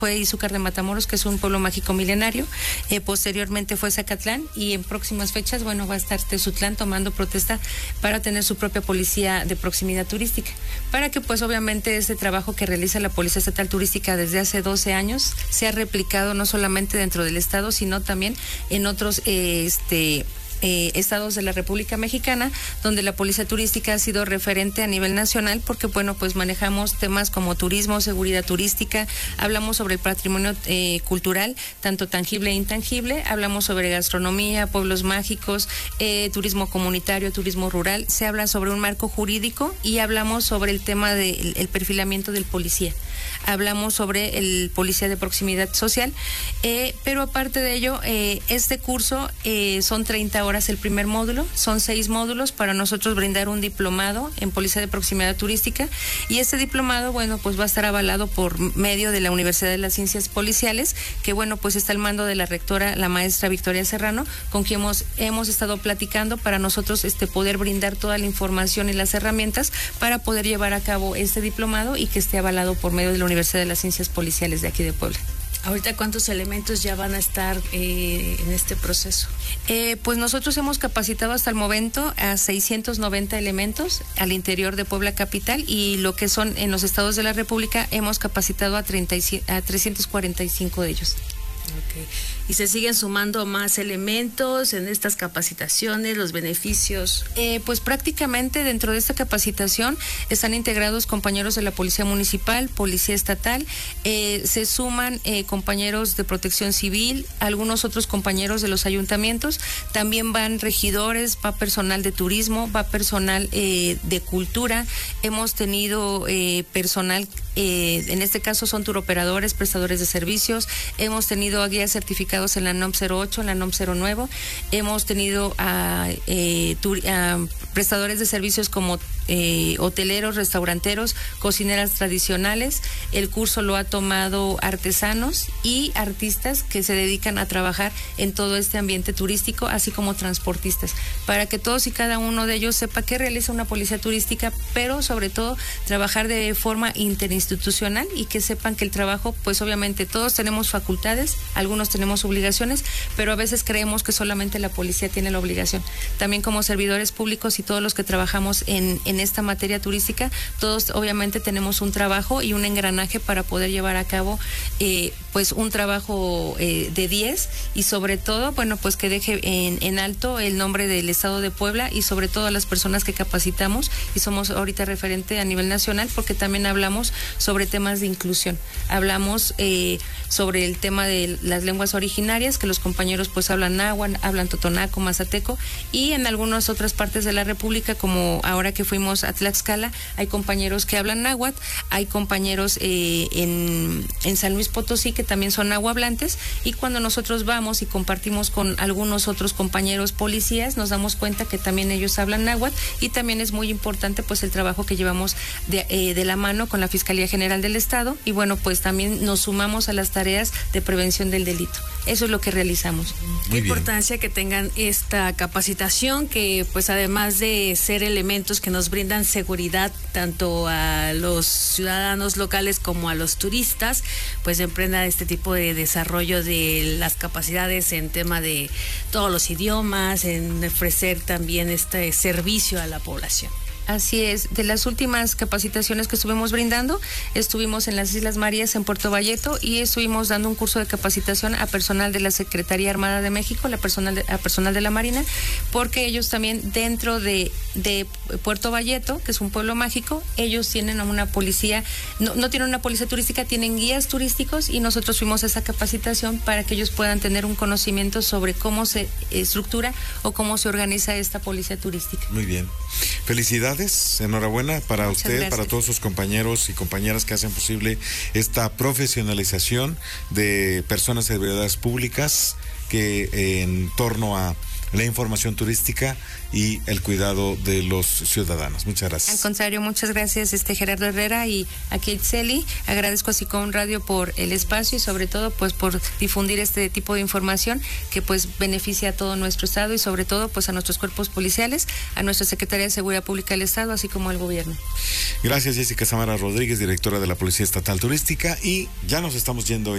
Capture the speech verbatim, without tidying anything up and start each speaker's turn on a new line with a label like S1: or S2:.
S1: fue Izúcar de Matamoros, que es un pueblo mágico milenario, eh, posteriormente fue Zacatlán y en próximas fechas, bueno, va a estar Tezutlán tomando protesta para tener su propia policía de proximidad turística, para que pues obviamente este trabajo que realiza la Policía Estatal Turística desde hace doce años sea replicado no solamente dentro del estado, sino también en otros eh, este Eh, estados de la República Mexicana, donde la policía turística ha sido referente a nivel nacional, porque bueno, pues manejamos temas como turismo, seguridad turística, hablamos sobre el patrimonio eh, cultural, tanto tangible e intangible, hablamos sobre gastronomía, pueblos mágicos, eh, turismo comunitario, turismo rural, se habla sobre un marco jurídico y hablamos sobre el tema del el perfilamiento del policía. Hablamos sobre el policía de proximidad social, eh, pero aparte de ello, eh, este curso eh, son treinta horas el primer módulo, son seis módulos para nosotros brindar un diplomado en policía de proximidad turística, y este diplomado, bueno, pues va a estar avalado por medio de la Universidad de las Ciencias Policiales, que bueno, pues está al mando de la rectora, la maestra Victoria Serrano, con quien hemos, hemos estado platicando para nosotros este poder brindar toda la información y las herramientas para poder llevar a cabo este diplomado y que esté avalado por medio de la Universidad de las Ciencias Policiales de aquí de Puebla.
S2: Ahorita, ¿cuántos elementos ya van a estar eh, en este proceso?
S1: Eh, pues nosotros hemos capacitado hasta el momento a seiscientos noventa elementos al interior de Puebla Capital, y lo que son en los estados de la República hemos capacitado a, treinta y siete, a trescientos cuarenta y cinco de ellos.
S2: Okay. ¿Y se siguen sumando más elementos en estas capacitaciones, los beneficios?
S1: Eh, pues prácticamente dentro de esta capacitación están integrados compañeros de la Policía Municipal, Policía Estatal, eh, se suman eh, compañeros de Protección Civil, algunos otros compañeros de los ayuntamientos, también van regidores, va personal de turismo, va personal eh, de cultura, hemos tenido eh, personal, eh, en este caso son turoperadores, prestadores de servicios, hemos tenido a guías certificados en la N O M cero ocho, en la N O M cero nueve, hemos tenido a, eh, tur, a prestadores de servicios como eh, hoteleros, restauranteros, cocineras tradicionales. El curso lo ha tomado artesanos y artistas que se dedican a trabajar en todo este ambiente turístico, así como transportistas, para que todos y cada uno de ellos sepa qué realiza una policía turística, pero sobre todo trabajar de forma interinstitucional, y que sepan que el trabajo, pues obviamente todos tenemos facultades, algunos tenemos obligaciones, pero a veces creemos que solamente la policía tiene la obligación. También como servidores públicos y todos los que trabajamos en, en esta materia turística, todos obviamente tenemos un trabajo y un engranaje para poder llevar a cabo eh, pues un trabajo eh, de diez, y sobre todo, bueno, pues que deje en, en alto el nombre del Estado de Puebla, y sobre todo a las personas que capacitamos, y somos ahorita referente a nivel nacional, porque también hablamos sobre temas de inclusión, hablamos eh, sobre el tema de las lenguas originarias, que los compañeros pues hablan náhuatl, hablan totonaco, mazateco, y en algunas otras partes de la República, como ahora que fuimos a Tlaxcala, hay compañeros que hablan náhuatl, hay compañeros eh, en, en San Luis Potosí que también son nahuablantes, y cuando nosotros vamos y compartimos con algunos otros compañeros policías, nos damos cuenta que también ellos hablan náhuatl, y también es muy importante pues el trabajo que llevamos de, eh, de la mano con la Fiscalía General del Estado, y bueno, pues también nos sumamos a las tareas de prevención del delito. Eso es lo que realizamos.
S2: Qué importancia que tengan esta capacitación, que pues además de ser elementos que nos brindan seguridad tanto a los ciudadanos locales como a los turistas, pues emprendan este tipo de desarrollo de las capacidades en tema de todos los idiomas, en ofrecer también este servicio a la población.
S1: Así es, de las últimas capacitaciones que estuvimos brindando, estuvimos en las Islas Marías, en Puerto Valleto, y estuvimos dando un curso de capacitación a personal de la Secretaría Armada de México, la personal de, a personal de la Marina, porque ellos también dentro de, de Puerto Valleto, que es un pueblo mágico, ellos tienen una policía, no, no tienen una policía turística, tienen guías turísticos, y nosotros fuimos a esa capacitación para que ellos puedan tener un conocimiento sobre cómo se estructura o cómo se organiza esta policía turística.
S3: Muy bien. Felicidades, enhorabuena para
S1: Muchas
S3: usted,
S1: gracias.
S3: para todos sus compañeros y compañeras que hacen posible esta profesionalización de personas servidores públicas que eh, en torno a la información turística y el cuidado de los ciudadanos. Muchas gracias.
S1: Al contrario, muchas gracias, este Gerardo Herrera, y a Kate Celi. Agradezco a Sicom Radio por el espacio, y sobre todo pues por difundir este tipo de información que pues beneficia a todo nuestro estado, y sobre todo pues a nuestros cuerpos policiales, a nuestra Secretaría de Seguridad Pública del Estado, así como al gobierno.
S3: Gracias, Jessica Samara Rodríguez, directora de la Policía Estatal Turística, y ya nos estamos yendo.